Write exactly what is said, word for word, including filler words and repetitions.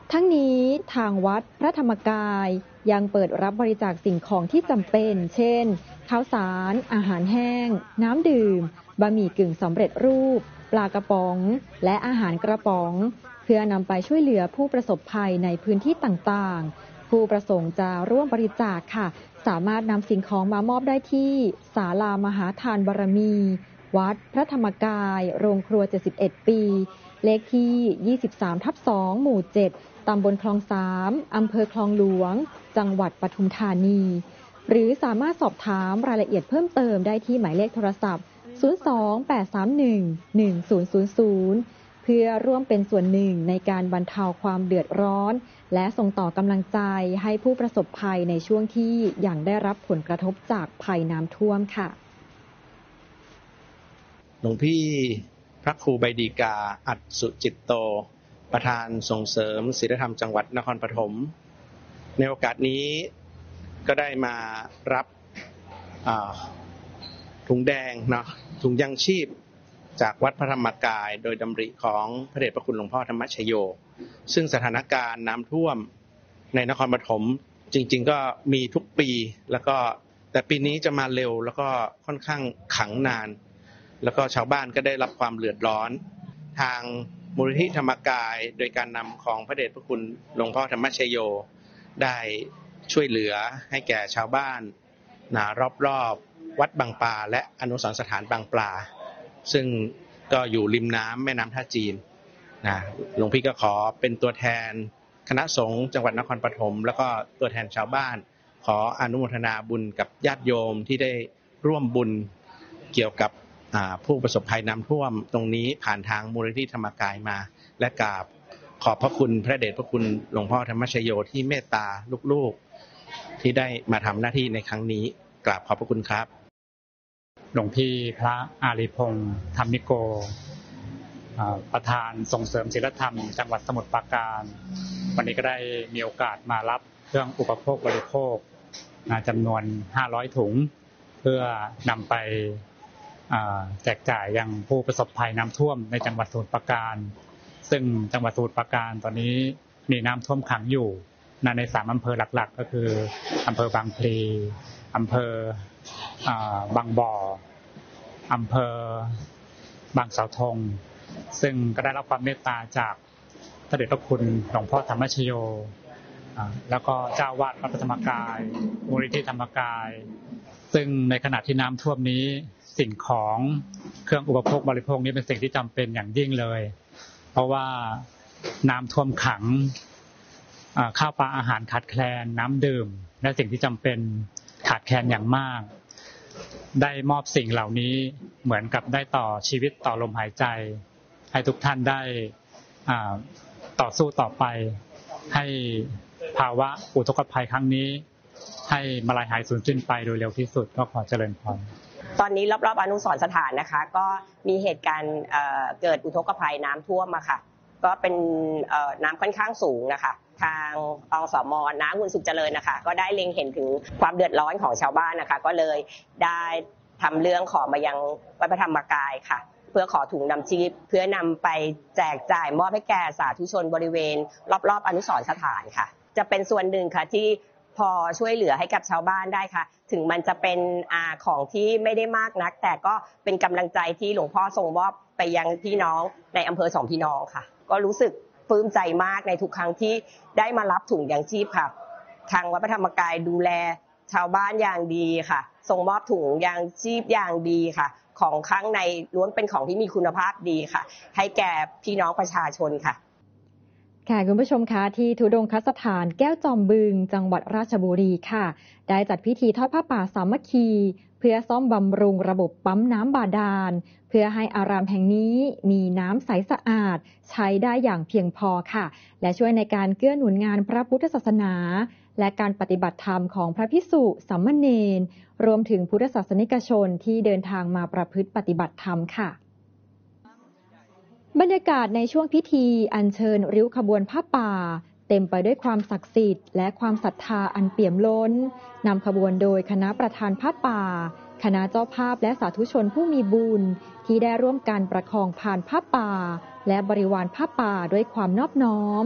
ทั้งนี้ทางวัดพระธรรมกายยังเปิดรับบริจาคสิ่งของที่จำเป็นเช่นข้าวสารอาหารแห้งน้ำดื่มบะหมี่กึ่งสำเร็จรูปปลากระป๋องและอาหารกระป๋องเพื่อนำไปช่วยเหลือผู้ประสบภัยในพื้นที่ต่างๆผู้ประสงค์จะร่วมบริจาคค่ะสามารถนำสิ่งของมามอบได้ที่ศาลามหาทานบารมีวัดพระธรรมกายโรงครัวเจ็ดสิบเอ็ดปีเลขที่ ยี่สิบสามทับสอง หมู่ เจ็ด ตำบลคลองสามอำเภอคลองหลวงจังหวัดปทุมธานีหรือสามารถสอบถามรายละเอียดเพิ่มเติมได้ที่หมายเลขโทรศัพท์ ศูนย์ สอง แปด สาม หนึ่ง หนึ่ง ศูนย์ ศูนย์ ศูนย์ เพื่อร่วมเป็นส่วนหนึ่งในการบรรเทาความเดือดร้อนและส่งต่อกำลังใจให้ผู้ประสบภัยในช่วงที่ยังได้รับผลกระทบจากภัยน้ำท่วมค่ะหลวงพี่พระครูใบดีกาอัฏสุจิตโตประธานส่งเสริมศีลธรรมจังหวัดนครปฐมในโอกาสนี้ก็ได้มารับถุงแดงเนาะถุงยังชีพจากวัดพระธรรมกายโดยดำริของพระเดชพระคุณหลวงพ่อธรรมชโยซึ่งสถานการณ์น้ำท่วมในนครปฐมจริงๆก็มีทุกปีแล้วก็แต่ปีนี้จะมาเร็วแล้วก็ค่อนข้างขังนานแล้วก็ชาวบ้านก็ได้รับความเดือดร้อนทางมูลนิธิธรรมกายโดยการนำของพระเดชพระคุณหลวงพ่อธรรมชโยได้ช่วยเหลือให้แก่ชาวบ้านนะรอบๆวัดบางปลาและอนุสรณ์สถานบางปลาซึ่งก็อยู่ริมน้ำแม่น้ำท่าจีนนะหลวงพี่ก็ขอเป็นตัวแทนคณะสงฆ์จังหวัดนครปฐมแล้วก็ตัวแทนชาวบ้านขออนุโมทนาบุญกับญาติโยมที่ได้ร่วมบุญเกี่ยวกับผู้ประสบภัยน้ำท่วมตรงนี้ผ่านทางมูลนิธิธรรมกายมาและกราบขอบพระคุณพระเดชพระคุณหลวงพ่อธรรมชโยที่เมตตาลูกๆที่ได้มาทำหน้าที่ในครั้งนี้กราบขอบพระคุณครับหลวงพี่พระอารีพงษ์ธรรมิโกประธานส่งเสริมศีลธรรมจังหวัดสมุทรปราการวันนี้ก็ได้มีโอกาสมารับเครื่องอุปโภคบริโภคจำนวนห้าร้อยถุงเพื่อนำไปแจกจ่ายยังผู้ประสบภัยน้ำท่วมในจังหวัดสมุทรปราการซึ่งจังหวัดสมุทรปราการตอนนี้มีน้ำท่วมขังอยู่ในสามอำเภอหลักๆก็คืออำเภอบางพลีอำเภอบางบ่ออำเภอบางเสาธงซึ่งก็ได้รับความเมตตาจากพระเดชพระคุณหลวงพ่อธรรมชโยแล้วก็เจ้าวาดวัดพระธรรมกายมูลนิธิธรรมกายซึ่งในขณะที่น้ำท่วมนี้สิ่งของเครื่องอุปโภคบริโภคนี้เป็นสิ่งที่จำเป็นอย่างยิ่งเลยเพราะว่าน้ำท่วมขังข้าวปลาอาหารขาดแคลนน้ำดื่มและสิ่งที่จำเป็นขาดแคลนอย่างมากได้มอบสิ่งเหล่านี้เหมือนกับได้ต่อชีวิตต่อลมหายใจให้ทุกท่านได้ต่อสู้ต่อไปให้ภาวะอุทกภัยครั้งนี้ให้มาลายหายสูญสิ้นไปโดยเร็วที่สุดก็ขอเจริญพรตอนนี้รอบๆอนุสรณ์สถานนะคะก็มีเหตุการณ์เกิดอุทกภัยน้ำท่วมมาค่ะก็เป็นน้ำค่อนข้างสูงนะคะทางอสม.น้ำคุณสุขเจริญนะคะก็ได้เล็งเห็นถึงความเดือดร้อนของชาวบ้านนะคะก็เลยได้ทำเรื่องขอมายังวัดพระธรรมกายค่ะเพื่อขอถุงนำชีพเพื่อนำไปแจกจ่ายมอบให้แก่สาธุชนบริเวณรอบๆอนุสรณ์สถานค่ะจะเป็นส่วนหนึ่งค่ะที่พอช่วยเหลือให้กับชาวบ้านได้ค่ะถึงมันจะเป็นอาของที่ไม่ได้มากนักแต่ก็เป็นกำลังใจที่หลวงพ่อทรงมอบไปยังพี่น้องในอำเภอสองพี่น้องค่ะก็รู้สึกปลื้มใจมากในทุกครั้งที่ได้มารับถุงยางชีพค่ะทางวัดพระธรรมกายดูแลชาวบ้านอย่างดีค่ะส่งมอบถุงยางชีพอย่างดีค่ะของข้างในล้วนเป็นของที่มีคุณภาพดีค่ะให้แก่พี่น้องประชาชนค่ะค่ะคุณผู้ชมคะที่ธุดงคสถานแก้วจอมบึงจังหวัดราชบุรีค่ะได้จัดพิธีทอดผ้าป่าสามัคคีเพื่อซ่อมบำรุงระบบปั๊มน้ำบาดาลเพื่อให้อารามแห่งนี้มีน้ำใสสะอาดใช้ได้อย่างเพียงพอค่ะและช่วยในการเกื้อหนุนงานพระพุทธศาสนาและการปฏิบัติธรรมของพระภิกษุสามเณรรวมถึงพุทธศาสนิกชนที่เดินทางมาประพฤติปฏิบัติธรรมค่ะบรรยากาศในช่วงพิธีอัญเชิญริ้วขบวนผ้าป่าเต็มไปด้วยความศักดิ์สิทธิ์และความศรัทธาอันเปี่ยมล้นนำขบวนโดยคณะประธานผ้าป่าคณะเจ้าภาพและสาธุชนผู้มีบุญที่ได้ร่วมกันประคองผ่านผ้าป่าและบริวารผ้าป่าด้วยความนอบน้อม